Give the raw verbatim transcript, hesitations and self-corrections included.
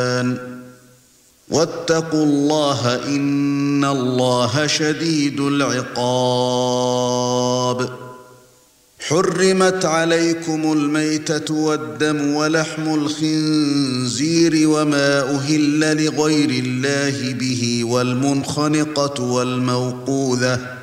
واتقوا الله إن الله شديد العقاب. حرمت عليكم الميتة والدم ولحم الخنزير وما أهل لغير الله به والمنخنقة والموقوذة